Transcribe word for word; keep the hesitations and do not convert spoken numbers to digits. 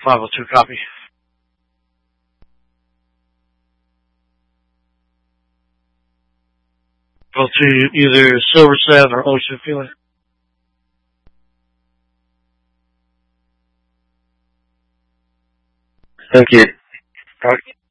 five oh two copy. Go to either Silver Sev or Ocean Feeling. Thank you. All right.